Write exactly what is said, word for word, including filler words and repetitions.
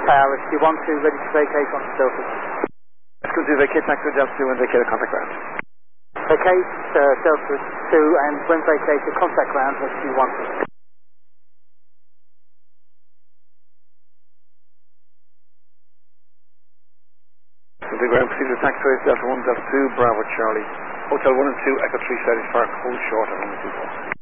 Tower, Rescue one two, ready to vacate on Delta. Rescue two, vacate taxi Delta two and vacate the contact ground. Vacate uh, Delta two and when vacated, contact ground, Rescue one. The ground proceed to taxi Delta one, Delta two, Bravo Charlie. Hotel one and two, Echo three, Siding Park, hold short at one two four.